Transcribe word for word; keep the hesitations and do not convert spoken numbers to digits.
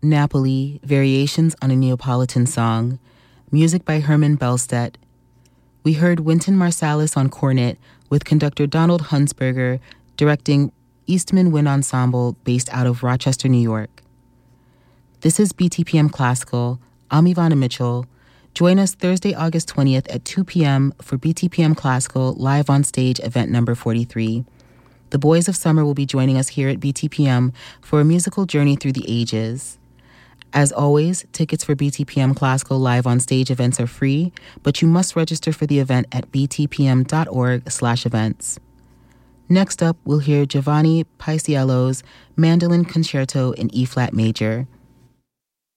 Napoli, Variations on a Neapolitan Song, music by Herman Bellstedt. We heard Wynton Marsalis on cornet with conductor Donald Hunsberger directing Eastman Wind Ensemble based out of Rochester, New York. This is B T P M Classical. I'm Ivana Mitchell. Join us Thursday, August twentieth at two p.m. for B T P M Classical Live on Stage event number forty-three. The Boys of Summer will be joining us here at B T P M for a musical journey through the ages. As always, tickets for B T P M Classical Live on Stage events are free, but you must register for the event at btpm.org slash events. Next up, we'll hear Giovanni Paisiello's Mandolin Concerto in E-flat major.